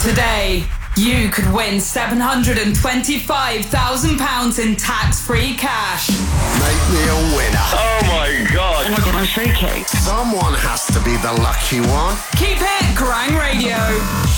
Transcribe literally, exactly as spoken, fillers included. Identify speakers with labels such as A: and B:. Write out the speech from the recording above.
A: Today, you could win seven hundred twenty-five thousand pounds in tax-free cash.
B: Make me a winner.
C: Oh my god.
D: Oh my god, I'm shaking.
B: Someone has to be the lucky one.
A: Keep it Grang Radio.